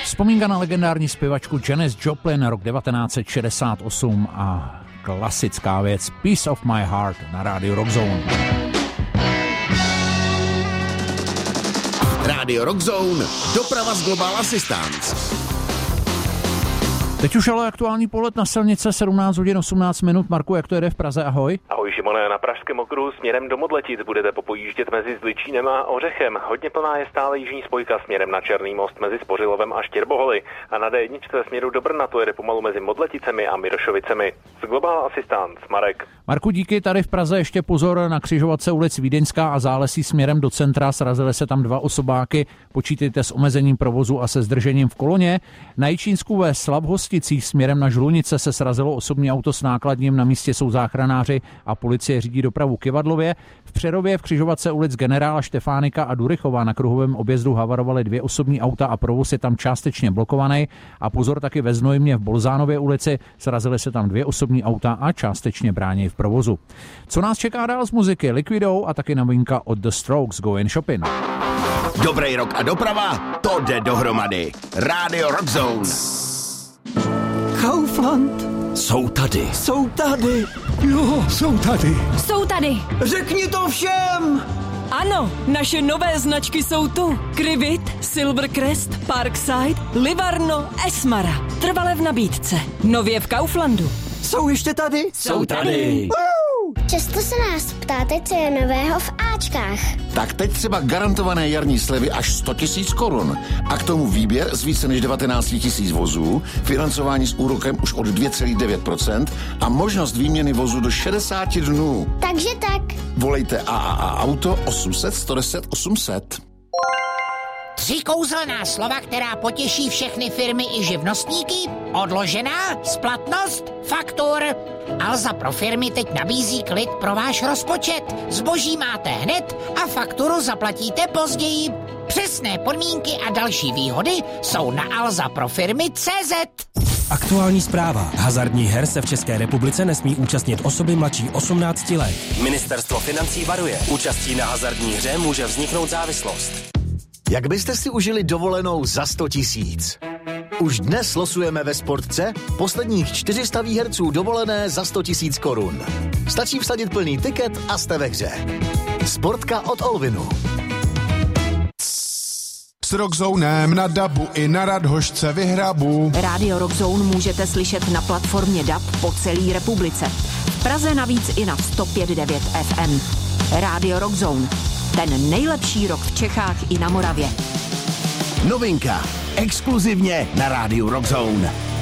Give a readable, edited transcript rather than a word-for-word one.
Vzpomínka na legendární zpěvačku Janis Joplin, rok 1968 a klasická věc Piece of My Heart na rádiu Rockzone. Rádio Rockzone, doprava z Global Assistance. Teď už ale aktuální pohled na silnice, 17 hodin 18 minut. Marku, jak to jede v Praze? Ahoj. Ahoj Šimone, na pražském okruhu směrem do Modletic budete popojíždět mezi Zličínem a Ořechem. Hodně plná je stále jižní spojka směrem na Černý most mezi Spořilovem a Štěrboholy. A na D1 směru do Brna to jede pomalu mezi Modleticemi a Mirošovicemi. Z Global Assistance, Marek. Marku, díky. Tady v Praze ještě pozor na křižovatce ulic Vídeňská a Zálesí směrem do centra. Srazily se tam 2 osobáky. Počítejte s omezením provozu a se zdržením v koloně. Na Jičínsku ve Slavhosticích směrem na Žlunice se srazilo osobní auto s nákladním. Na místě jsou záchranáři a policie řídí dopravu k Kivadlově. V Přerově v křižovatce ulic Generála Štefánika a Durychova na kruhovém objezdu havarovaly 2 osobní auta a provoz je tam částečně blokovaný. A pozor, taky ve Znojmě v Bolzánově ulici srazily se tam 2 osobní auta a částečně brání v provozu. Co nás čeká dál z muziky? Liquidou a taky novinka od The Strokes, Going Shopping. Dobrý rok a doprava, to jde dohromady. Rádio Rockzone. Kaufland. Jsou tady. Jsou tady. Jo, jsou tady. Jsou tady. Řekni to všem. Ano, naše nové značky jsou tu. Krivit, Silvercrest, Parkside, Livarno, Esmara. Trvale v nabídce. Nově v Kauflandu. Jsou ještě tady? Jsou tady. Často se nás ptáte, co je nového v Ačkách. Tak teď třeba garantované jarní slevy až 100 000 korun. A k tomu výběr z více než 19 000 vozů, financování s úrokem už od 2,9% a možnost výměny vozu do 60 dnů. Takže tak. Volejte AAA Auto 800 110 800. 3 kouzelná slova, která potěší všechny firmy i živnostníky. Odložená, splatnost, faktur. Alza pro firmy teď nabízí klid pro váš rozpočet. Zboží máte hned a fakturu zaplatíte později. Přesné podmínky a další výhody jsou na alzaprofirmy.cz. Aktuální zpráva. Hazardních her se v České republice nesmí účastnit osoby mladší 18 let. Ministerstvo financí varuje. Účastí na hazardní hře může vzniknout závislost. Jak byste si užili dovolenou za 100 000? Už dnes losujeme ve Sportce posledních 400 výherců dovolené za 100 000 korun. Stačí vsadit plný tiket a jste ve hře. Sportka od Olvinu. S Rockzonem na dabu i na Radhošce vyhrabu. Rádio Rockzone můžete slyšet na platformě DAB po celé republice. V Praze navíc i na 105.9 FM. Rádio Rockzone. Ten nejlepší rock v Čechách i na Moravě. Novinka. Exkluzivně na rádiu Rockzone.